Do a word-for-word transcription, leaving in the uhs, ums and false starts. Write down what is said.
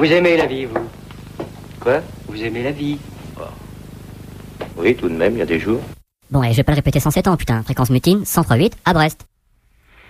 Vous aimez la vie, vous? Quoi? Vous aimez la vie? Oh. Oui, tout de même, il y a des jours. Bon, et je vais pas le répéter cent sept ans, putain. Fréquence mutine, cent trois virgule huit, à Brest.